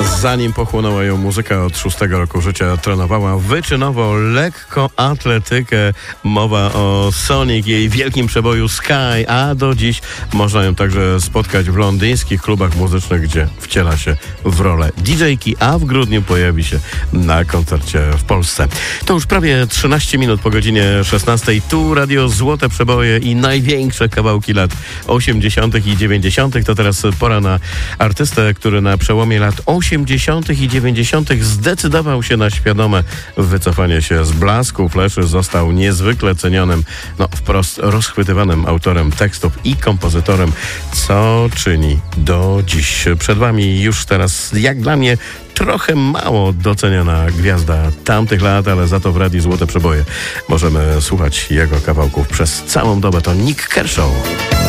Zanim pochłonęła ją muzyka, od 6 roku życia trenowała wyczynowo lekkoatletykę. Mowa o Sonic, jej wielkim przeboju Sky, a do dziś można ją także spotkać w londyńskich klubach muzycznych, gdzie wciela się w rolę DJ-ki, a w grudniu pojawi się na koncercie w Polsce. To już prawie 13 minut po godzinie 16. Tu Radio Złote Przeboje i największe kawałki lat 80. i 90. To teraz pora na artystę, który na przełomie lat 80. i 90. zdecydował się na świadome wycofanie się z blasku fleszy. Został niezwykle cenionym, wprost rozchwytywanym autorem tekstów i kompozytorem, co czyni do dziś. Przed wami już teraz, jak dla mnie, trochę mało doceniana gwiazda tamtych lat, ale za to w Radiu Złote Przeboje możemy słuchać jego kawałków przez całą dobę. To Nik Kershaw.